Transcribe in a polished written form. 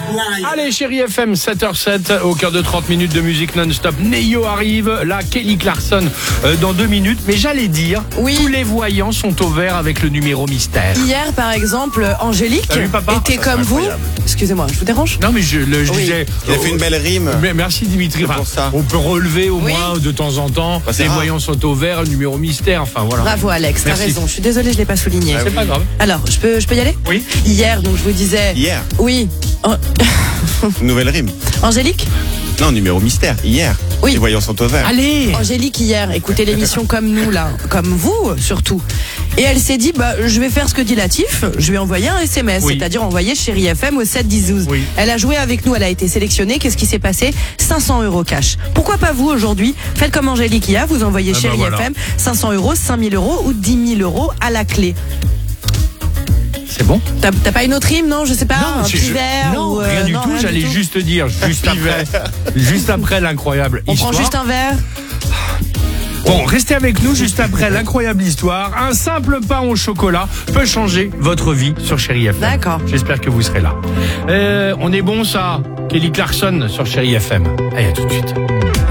Allez, chérie FM, 7h07, au cœur de 30 minutes de musique non-stop. Neo arrive, là, Kelly Clarkson dans 2 minutes. Mais j'allais dire, tous les voyants sont au vert avec le numéro mystère. Hier, par exemple, Angélique était comme vous. Excusez-moi, je vous dérange? Non, mais je disais... Il a fait une belle rime. Mais merci Dimitri. Enfin, pour ça. On peut relever au moins de temps en temps. Les voyants sont au vert, le numéro mystère. Enfin voilà. Bravo Alex, t'as raison. Je suis désolée, je l'ai pas souligné. C'est pas grave. Alors, je peux y aller? Oui. Hier, donc je vous disais. Hier. Oui. Nouvelle rime. Angélique? Non, numéro mystère. Hier. Oui. Les voyants sont au vert. Allez. Angélique hier, écoutez l'émission comme nous là, comme vous surtout. Et elle s'est dit, je vais faire ce que dit Latif, je vais envoyer un SMS, c'est-à-dire envoyer Chérie FM au 7-10-12. Oui. Elle a joué avec nous, elle a été sélectionnée. Qu'est-ce qui s'est passé? 500 € cash. Pourquoi pas vous aujourd'hui? Faites comme Angélique hier, vous envoyez Chérie FM, 500 €, 5000 € ou 10 000 € à la clé. C'est bon? T'as pas une autre rime, non? Je sais pas, un petit verre? Non, rien du tout, j'allais juste dire, juste après l'incroyable histoire. On prend juste un verre? Bon, restez avec nous juste après l'incroyable histoire. Un simple pain au chocolat peut changer votre vie sur Chérie FM. D'accord. J'espère que vous serez là. On est bon ça? Kelly Clarkson sur Chérie FM. Allez, à tout de suite.